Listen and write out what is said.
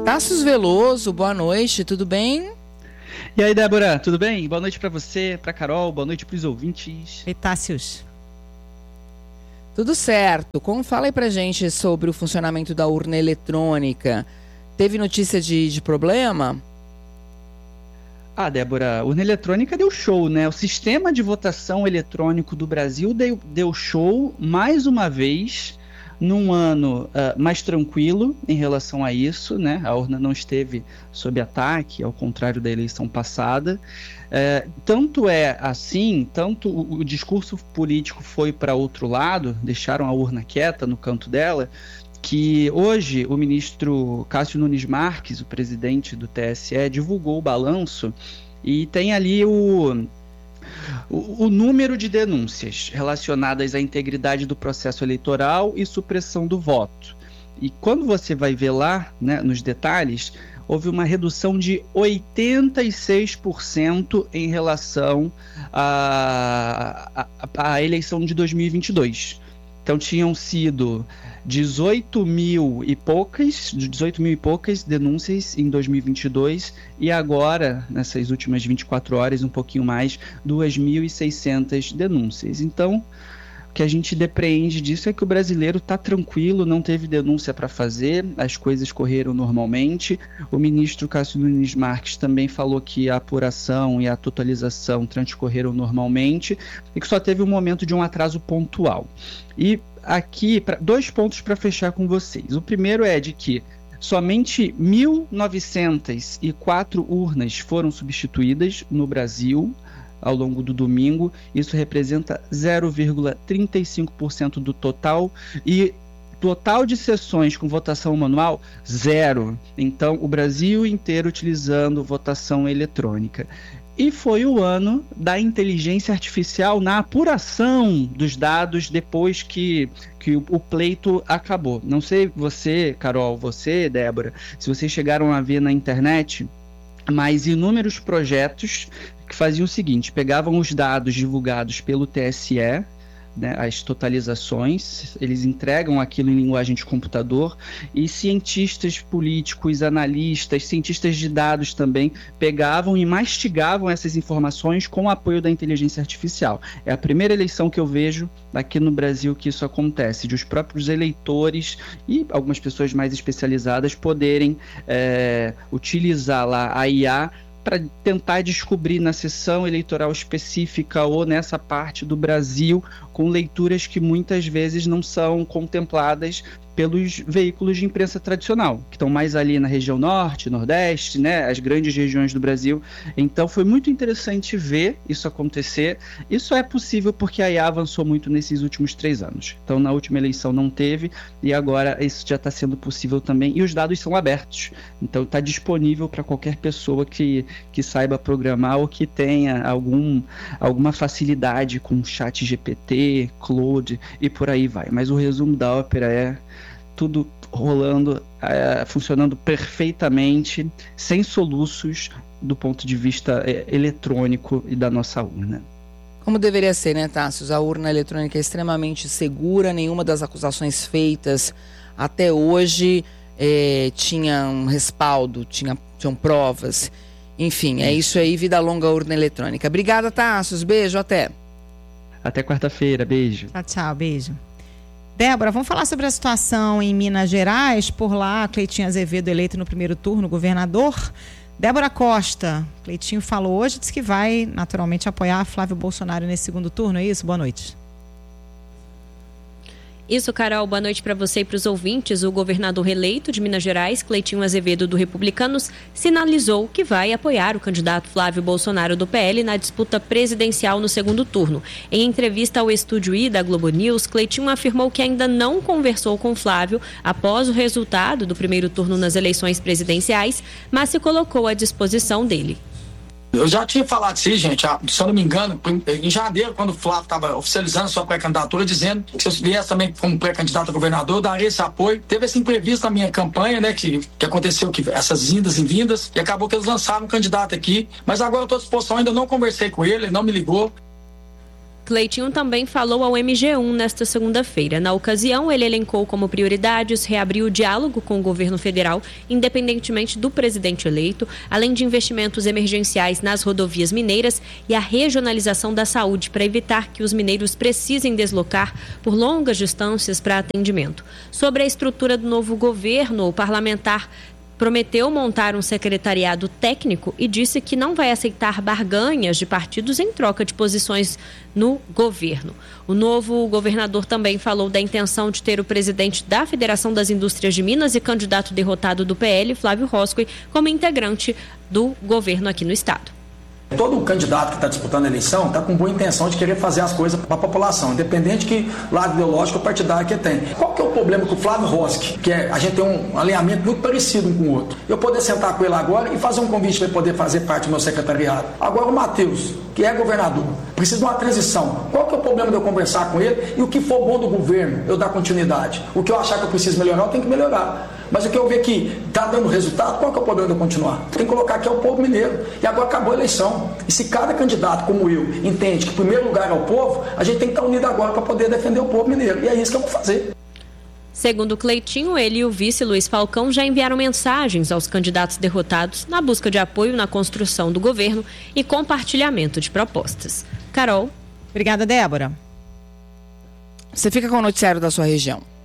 Tasso Veloso, boa noite, tudo bem? E aí, Débora, tudo bem? Boa noite para você, para Carol, boa noite para os ouvintes. Oi, Tássios. Tudo certo. Fala aí pra gente sobre o funcionamento da urna eletrônica. Teve notícia de problema? Débora, a urna eletrônica deu show, né? O sistema de votação eletrônico do Brasil deu show mais uma vez, num ano mais tranquilo em relação a isso, né? A urna não esteve sob ataque, ao contrário da eleição passada. Tanto é assim, tanto o discurso político foi para outro lado, deixaram a urna quieta no canto dela, que hoje o ministro Cássio Nunes Marques, o presidente do TSE, divulgou o balanço e tem ali o número de denúncias relacionadas à integridade do processo eleitoral e supressão do voto. E quando você vai ver lá, né, nos detalhes, houve uma redução de 86% em relação à eleição de 2022. Então tinham sido 18 mil e poucas denúncias em 2022 e agora, nessas últimas 24 horas, um pouquinho mais, 2.600 denúncias. Então, o que a gente depreende disso é que o brasileiro está tranquilo, não teve denúncia para fazer, as coisas correram normalmente. O ministro Cássio Nunes Marques também falou que a apuração e a totalização transcorreram normalmente e que só teve um momento de um atraso pontual. E aqui, dois pontos para fechar com vocês. O primeiro é de que somente 1.904 urnas foram substituídas no Brasil ao longo do domingo. Isso representa 0,35% do total e total de sessões com votação manual, 0. Então, o Brasil inteiro utilizando votação eletrônica. E foi o ano da inteligência artificial na apuração dos dados depois que o pleito acabou. Não sei você, Carol, você, Débora, se vocês chegaram a ver na internet, mas inúmeros projetos que faziam o seguinte: pegavam os dados divulgados pelo TSE, né, as totalizações, eles entregam aquilo em linguagem de computador e cientistas políticos, analistas, cientistas de dados também pegavam e mastigavam essas informações com o apoio da inteligência artificial. É a primeira eleição que eu vejo aqui no Brasil que isso acontece, de os próprios eleitores e algumas pessoas mais especializadas poderem utilizar lá a IA para tentar descobrir na sessão eleitoral específica ou nessa parte do Brasil, com leituras que muitas vezes não são contempladas pelos veículos de imprensa tradicional, que estão mais ali na região norte, nordeste, né, as grandes regiões do Brasil. Então foi muito interessante ver isso acontecer. Isso é possível porque a IA avançou muito nesses últimos 3 anos. Então na última eleição não teve e agora isso já está sendo possível também. E os dados são abertos. Então está disponível para qualquer pessoa que saiba programar ou que tenha alguma facilidade com chat GPT, Claude e por aí vai. Mas o resumo da ópera é tudo rolando, funcionando perfeitamente, sem soluços do ponto de vista eletrônico e da nossa urna. Como deveria ser, né, Tássios? A urna eletrônica é extremamente segura, nenhuma das acusações feitas até hoje tinha um respaldo, tinham provas. Enfim, é isso aí, vida longa urna eletrônica. Obrigada, Tássios, beijo, até. Até quarta-feira, beijo. Tchau, tchau, beijo. Débora, vamos falar sobre a situação em Minas Gerais. Por lá, Cleitinho Azevedo eleito no primeiro turno, governador. Débora Costa, Cleitinho falou hoje, disse que vai naturalmente apoiar Flávio Bolsonaro nesse segundo turno, é isso? Boa noite. Isso, Carol, boa noite para você e para os ouvintes. O governador eleito de Minas Gerais, Cleitinho Azevedo, do Republicanos, sinalizou que vai apoiar o candidato Flávio Bolsonaro do PL na disputa presidencial no segundo turno. Em entrevista ao Estúdio I da Globo News, Cleitinho afirmou que ainda não conversou com Flávio após o resultado do primeiro turno nas eleições presidenciais, mas se colocou à disposição dele. Eu já tinha falado assim, gente, se eu não me engano, em janeiro, quando o Flávio estava oficializando sua pré-candidatura, dizendo que se eu viesse também como pré-candidato a governador, eu daria esse apoio. Teve esse imprevisto na minha campanha, né, que aconteceu, essas indas e vindas, e acabou que eles lançaram um candidato aqui, mas agora eu estou à disposição, ainda não conversei com ele não me ligou. Cleitinho também falou ao MG1 nesta segunda-feira. Na ocasião, ele elencou como prioridades reabrir o diálogo com o governo federal, independentemente do presidente eleito, além de investimentos emergenciais nas rodovias mineiras e a regionalização da saúde para evitar que os mineiros precisem deslocar por longas distâncias para atendimento. Sobre a estrutura do novo governo, o parlamentar prometeu montar um secretariado técnico e disse que não vai aceitar barganhas de partidos em troca de posições no governo. O novo governador também falou da intenção de ter o presidente da Federação das Indústrias de Minas e candidato derrotado do PL, Flávio Roscoe, como integrante do governo aqui no estado. Todo candidato que está disputando a eleição está com boa intenção de querer fazer as coisas para a população, independente que lado ideológico ou partidário que tem. Qual que é o problema com o Flávio Roscoe, que a gente tem um alinhamento muito parecido um com o outro? Eu poder sentar com ele agora e fazer um convite para ele poder fazer parte do meu secretariado. Agora o Matheus, que é governador, precisa de uma transição. Qual que é o problema de eu conversar com ele e o que for bom do governo, eu dar continuidade? O que eu achar que eu preciso melhorar, eu tenho que melhorar. Mas o que eu ver que está dando resultado, qual que é o problema de eu continuar? Tem que colocar que é o povo mineiro. E agora acabou a eleição. E se cada candidato, como eu, entende que o primeiro lugar é o povo, a gente tem que estar unido agora para poder defender o povo mineiro. E é isso que eu vou fazer. Segundo Cleitinho, ele e o vice Luiz Falcão já enviaram mensagens aos candidatos derrotados na busca de apoio na construção do governo e compartilhamento de propostas. Carol. Obrigada, Débora. Você fica com o noticiário da sua região.